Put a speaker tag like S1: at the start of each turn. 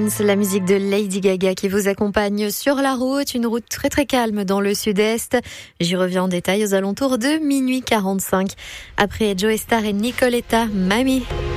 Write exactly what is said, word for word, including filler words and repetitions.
S1: C'est la musique de Lady Gaga qui vous accompagne sur la route, une route très très calme dans le sud-est. J'y reviens en détail aux alentours de minuit quarante-cinq. Après Joe Star et Nicoletta, Mamie.